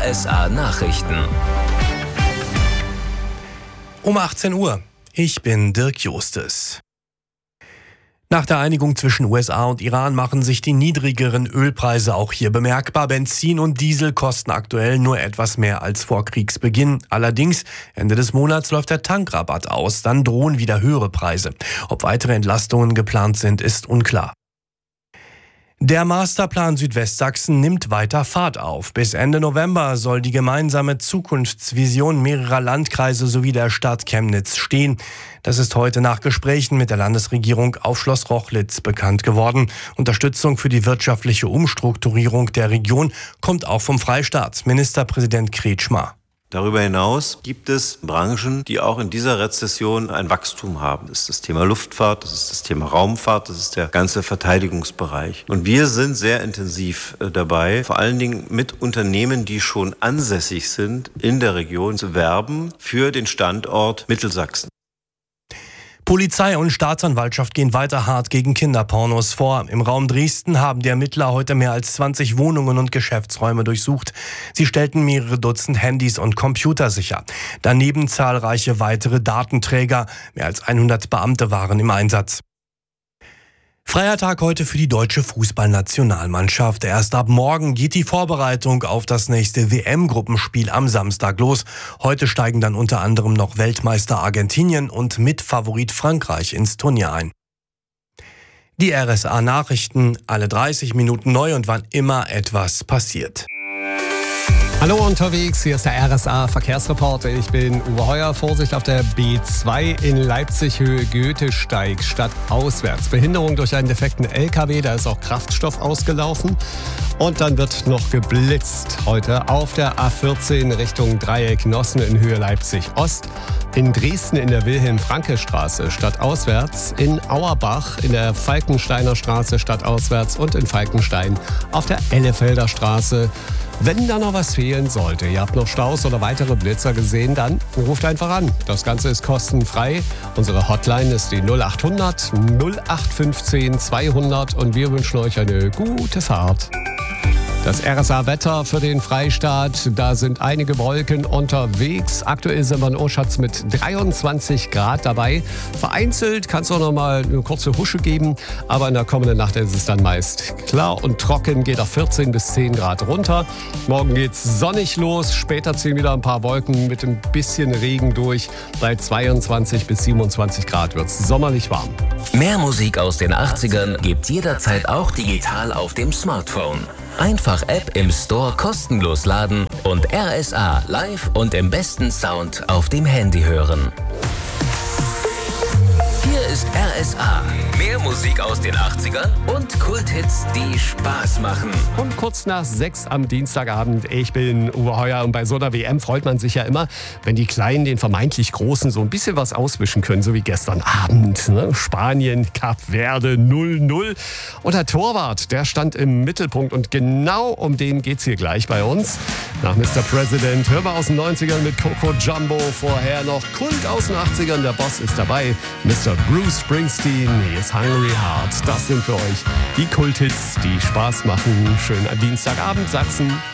RSA Nachrichten. Um 18 Uhr. Ich bin Dirk Justes. Nach der Einigung zwischen USA und Iran machen sich die niedrigeren Ölpreise auch hier bemerkbar. Benzin und Diesel kosten aktuell nur etwas mehr als vor Kriegsbeginn. Allerdings, Ende des Monats läuft der Tankrabatt aus. Dann drohen wieder höhere Preise. Ob weitere Entlastungen geplant sind, ist unklar. Der Masterplan Südwestsachsen nimmt weiter Fahrt auf. Bis Ende November soll die gemeinsame Zukunftsvision mehrerer Landkreise sowie der Stadt Chemnitz stehen. Das ist heute nach Gesprächen mit der Landesregierung auf Schloss Rochlitz bekannt geworden. Unterstützung für die wirtschaftliche Umstrukturierung der Region kommt auch vom Freistaat. Ministerpräsident Kretschmer. Darüber hinaus gibt es Branchen, die auch in dieser Rezession ein Wachstum haben. Das ist das Thema Luftfahrt, das ist das Thema Raumfahrt, das ist der ganze Verteidigungsbereich. Und wir sind sehr intensiv dabei, vor allen Dingen mit Unternehmen, die schon ansässig sind, in der Region zu werben für den Standort Mittelsachsen. Polizei und Staatsanwaltschaft gehen weiter hart gegen Kinderpornos vor. Im Raum Dresden haben die Ermittler heute mehr als 20 Wohnungen und Geschäftsräume durchsucht. Sie stellten mehrere Dutzend Handys und Computer sicher. Daneben zahlreiche weitere Datenträger. Mehr als 100 Beamte waren im Einsatz. Freier Tag heute für die deutsche Fußballnationalmannschaft. Erst ab morgen geht die Vorbereitung auf das nächste WM-Gruppenspiel am Samstag los. Heute steigen dann unter anderem noch Weltmeister Argentinien und Mitfavorit Frankreich ins Turnier ein. Die RSA-Nachrichten, alle 30 Minuten neu und wann immer etwas passiert. Hallo unterwegs, hier ist der RSA-Verkehrsreporter. Ich bin Uwe Heuer. Vorsicht auf der B2 in Leipzig Höhe Goethesteig, stadtauswärts. Behinderung durch einen defekten LKW, da ist auch Kraftstoff ausgelaufen. Und dann wird noch geblitzt heute auf der A14 Richtung Dreieck Nossen in Höhe Leipzig-Ost. In Dresden in der Wilhelm-Franke-Straße stadtauswärts. In Auerbach in der Falkensteiner Straße stadtauswärts und in Falkenstein auf der Ellefelder Straße. Wenn da noch was fehlen sollte, ihr habt noch Staus oder weitere Blitzer gesehen, dann ruft einfach an. Das Ganze ist kostenfrei. Unsere Hotline ist die 0800 0815 200 und wir wünschen euch eine gute Fahrt. Das RSA-Wetter für den Freistaat, da sind einige Wolken unterwegs. Aktuell sind wir in Oschatz mit 23 Grad dabei. Vereinzelt kann es auch noch mal eine kurze Husche geben, aber in der kommenden Nacht ist es dann meist klar und trocken, geht auf 14 bis 10 Grad runter. Morgen geht's sonnig los, später ziehen wieder ein paar Wolken mit ein bisschen Regen durch. Bei 22 bis 27 Grad wird's sommerlich warm. Mehr Musik aus den 80ern gibt's jederzeit auch digital auf dem Smartphone. Einfach App im Store kostenlos laden und RSA live und im besten Sound auf dem Handy hören. Hier ist RSA. Mehr Musik aus den 80ern und Kulthits, die Spaß machen. Und kurz nach 6 am Dienstagabend, ich bin Uwe Heuer und bei so einer WM freut man sich ja immer, wenn die Kleinen den vermeintlich Großen so ein bisschen was auswischen können, so wie gestern Abend. Ne? Spanien, Kap Verde 0-0. Und der Torwart, der stand im Mittelpunkt und genau um den geht's hier gleich bei uns. Nach Mr. President hören wir aus den 90ern mit Coco Jumbo, vorher noch Kult aus den 80ern, der Boss ist dabei, Mr. Bruce Springsteen, hier ist Hungry Heart. Das sind für euch die Kulthits, die Spaß machen. Schönen Dienstagabend, Sachsen.